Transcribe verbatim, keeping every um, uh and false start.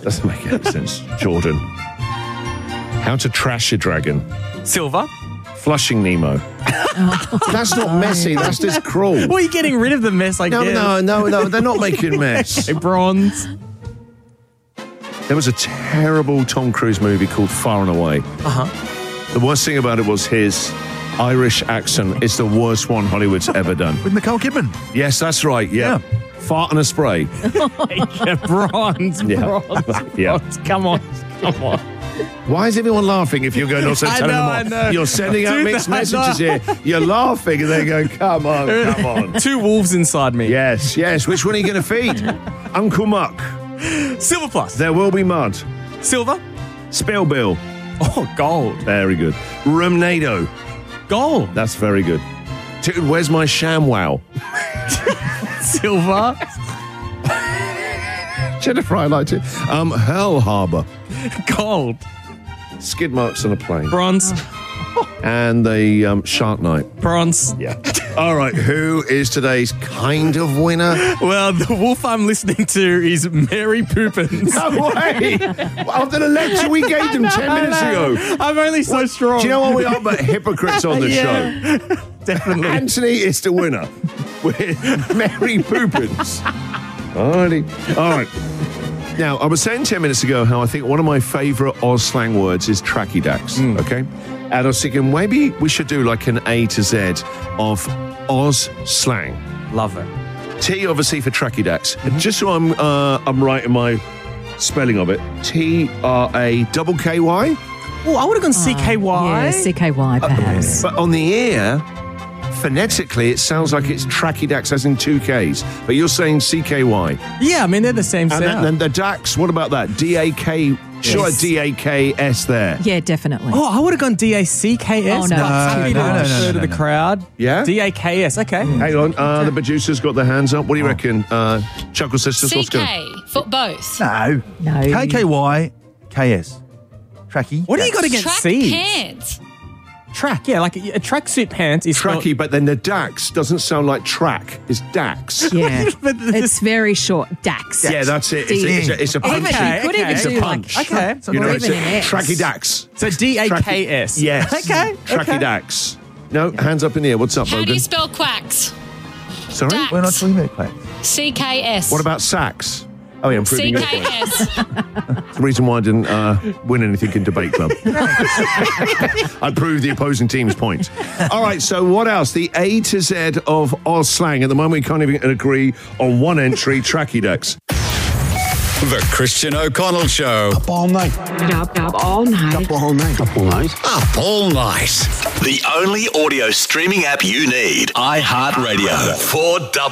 Doesn't make any sense. Jordan. How to trash a dragon. Silver. Flushing Nemo. That's not messy. That's just cruel. Well, you're getting rid of the mess, I No, guess. no, no, no. They're not making a mess. Okay, bronze. There was a terrible Tom Cruise movie called Far and Away. Uh-huh. The worst thing about it was his Irish accent. It's the worst one Hollywood's ever done. With Nicole Kidman. Yes, that's right. Yeah. Yeah. Fart and a spray. Yeah, bronze, Yeah. bronze, Yeah. bronze. Come on, come on. Why is everyone laughing if you're going also I telling know, them I off? know. You're sending out Dude, mixed I messages know. here. You're laughing and they go, come on, come on. Two wolves inside me. Yes, yes. Which one are you going to feed? Uncle Muck. Silver plus. There will be mud. Silver. Spill Bill. Oh, gold. Very good. Rumnado. Gold. That's very good. Dude, where's my ShamWow? Silver. Jennifer, I liked it. Um, Hell Harbour. Gold. Skid marks on a plane. Bronze. And the um, Shark Night. Bronze. Yeah. All right, who is today's kind of winner? Well, the wolf I'm listening to is Mary Poopins. No way! After the lecture we gave them ten minutes ago. I'm only so strong. Do you know what we are but hypocrites on the Yeah. show? Definitely. Anthony is the winner with Mary Poopins. Alrighty. All right. Now, I was saying ten minutes ago how I think one of my favourite Oz slang words is trachydax, Mm. okay? And I was thinking maybe we should do like an A to Z of Oz slang. Love it. T, obviously, for trachydax. Mm-hmm. Just so I'm, uh, I'm right in my spelling of it, T R A double K Y. Oh, I would have gone C K Y. Yeah, C K Y perhaps. But on the ear, phonetically, it sounds like it's trachydax as in two Ks. But you're saying C K Y. Yeah, I mean, they're the same And sound. then and the dax, what about that? D A K, sure, Yes. D A K S there. Yeah, definitely. Oh, I would have gone D A C K S. Oh, no, but that's happy too to much. refer No, no, no, to the no. crowd. Yeah? D A K S, okay. Hang on, uh, the producers got their hands up. What do you reckon? Uh, Chuckle Sisters, what's going C K for both. No. No. K K Y K S. Tracky. What do you got against Track C? pants. Track, yeah, like a, a tracksuit pants is spelled- Tracky, but then the dax doesn't sound like track. It's dax. Yeah. But the- It's very short. Dax. Yeah, that's it. It's, a, it's, a, it's a Even, punchy. you could okay. even It's a do punch. like Okay. short, You know, or it's even a an S. tracky dax. So D A K S. Yes. Okay. Tracky okay. dax. No, hands up in the air. What's up, How do Logan? you spell quacks? Sorry? Dax. We're not talking about clay. C K S. What about sax? Oh, yeah, I'm C proving your K point. S? The reason why I didn't uh, win anything in Debate Club. I proved the opposing team's point. All right, so what else? The A to Z of Oz slang. At the moment, we can't even agree on one entry, trachydax. The Christian O'Connell Show. Up all night. Up, up all night. Up all night. Up all night. Up all night. The only audio streaming app you need. iHeartRadio. four W.